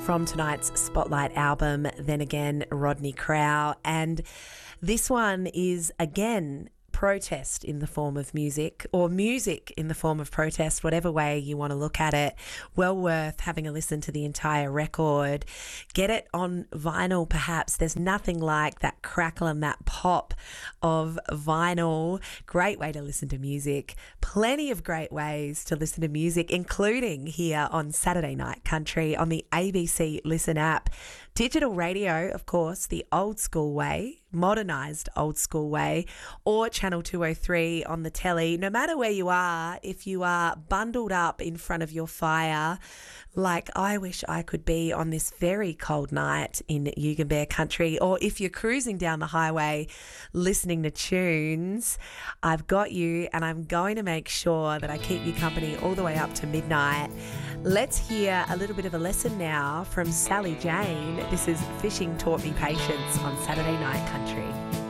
from tonight's Spotlight album, Then Again, Rodney Crowell. And this one is, again, protest in the form of music, or music in the form of protest, whatever way you want to look at it. Well worth having a listen to the entire record. Get it on vinyl, perhaps. There's nothing like that crackle and that pop of vinyl. Great way to listen to music. Plenty of great ways to listen to music, including here on Saturday Night Country on the ABC Listen app. Digital radio, of course, the old school way, modernised old school way, or Channel 203 on the telly. No matter where you are, if you are bundled up in front of your fire, like I wish I could be on this very cold night in Yugambeh country, or if you're cruising down the highway listening to tunes, I've got you, and I'm going to make sure that I keep you company all the way up to midnight. Let's hear a little bit of a lesson now from Sally Jane. This is Fishing Taught Me Patience on Saturday Night Country.